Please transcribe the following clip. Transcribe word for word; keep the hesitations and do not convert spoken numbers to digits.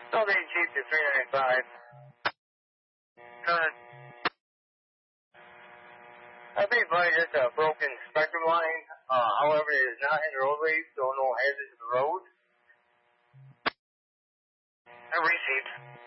Southern Chief to three ninety-five. Turn. I think by just a broken spectrum line. Uh, however, it is not in the roadway, so no hazards to the road. I received.